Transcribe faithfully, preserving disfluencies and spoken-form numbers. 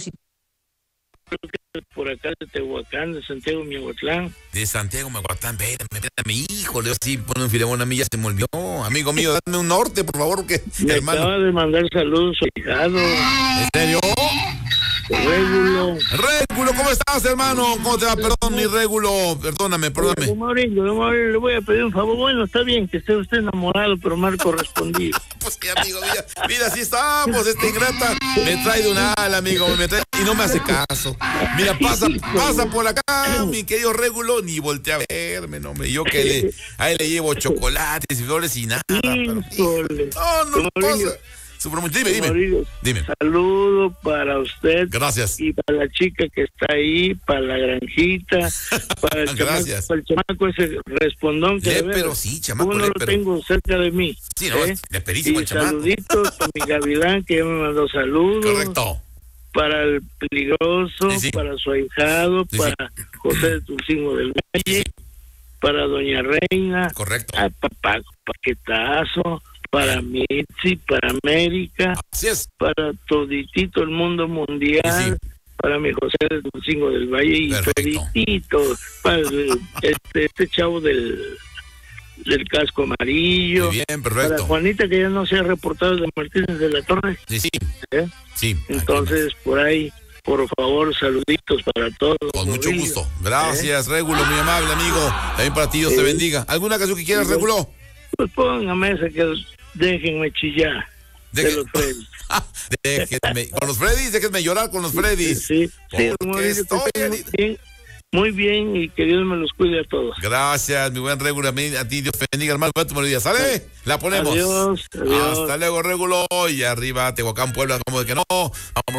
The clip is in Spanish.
por acá de Tehuacán, de Santiago Miahuatlán. De Santiago Miahuatlán, espérame, espérame, híjole, yo sí, pone un Filemón a mí, ya se me olvidó. Amigo mío, dame un norte, por favor, que Me hermano. acaba de mandar saludos su hijado. ¿En serio? Régulo. Régulo, ¿cómo estás, hermano? ¿Cómo te va? Perdón, mi Régulo, perdóname, perdóname. Don Mauricio, don Mauricio, le voy a pedir un favor. Bueno, está bien que esté usted enamorado, pero mal correspondido. Pues que, amigo, mira, mira, así estamos, esta ingrata me trae de un ala, amigo, me trae y no me hace caso. Mira, pasa, pasa por acá, mi querido Régulo, ni voltea a verme, no me, yo que le, a él le llevo chocolates y flores y nada. Pero, no, no pasa. Dime, dime, Mauricio, dime. Saludo para usted. Gracias. Y para la chica que está ahí, para la granjita, para el, Gracias. chamaco, para el chamaco ese respondón que Le, de pero sí, chamaco, uno le, lo pero... tengo cerca de mí. Sí, no, ¿eh? es perísimo y el chamaco. saluditos para mi gavilán que ya me mandó saludos. Correcto. Para el peligroso, Sí, sí. para su ahijado, Sí, para sí. José de Tulcingo del Valle, Sí. para Doña Reina, Correcto. a Papá Paquetazo, para Mitzi, para América, Así es. para toditito el mundo mundial, Sí, sí. para mi José de Tulcingo del Valle y Perfecto. toditito, para el- este, este chavo del, del casco amarillo, Muy bien, para perfecto. Juanita que ya no se ha reportado de Martínez de la Torre, Sí, sí. ¿eh? Sí. Entonces por ahí, por favor, saluditos para todos. Con mucho Mauricio. gusto. Gracias, Régulo, muy amable amigo. También para ti, Dios te Sí. bendiga. ¿Alguna canción que quieras, Régulo? Pues póngame esa que déjenme chillar. De Deje- los Freddy's. Déjenme, con los Freddys, déjenme llorar con los Freddys. Sí, sí, Porque don Mauricio, que estoy estén muy en- bien, muy bien y que Dios me los cuide a todos. Gracias, mi buen Régulo. A mí- a ti, Dios te bendiga, hermano. Buen tu melodía. ¿Sale? La ponemos. Adiós, adiós. Hasta luego, Régulo. Y arriba, Tehuacán, Puebla, como de que no. Vamos.